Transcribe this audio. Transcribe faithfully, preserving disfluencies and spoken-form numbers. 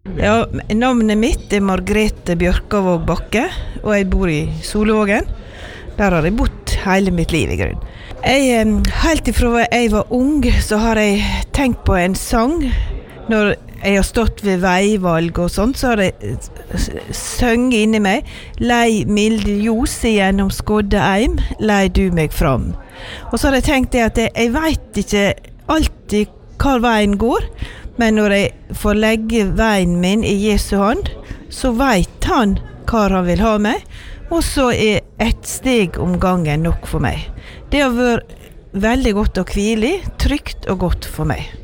Ja, navnet mitt er Margrethe Bjørkavåg Bakke, og jeg bor i Solvågen. Der har jeg bodd hele mitt liv i grunn. Jeg, helt ifra jeg var ung, så har jeg tenkt på en sang. Når jeg har stått ved veivalg og sånt, så har jeg sønget inni meg. Lei milde ljos igjennom skodde eim, lei du meg fram. Og så har jeg tenkt det at jeg, jeg vet ikke alltid hvor veien går, men når jeg får legge veien min i Jesu hånd, så vet han hva han vil ha meg, og så er ett steg om gangen nok for meg. Det har vært veldig godt å hvile i, trygt og godt for meg.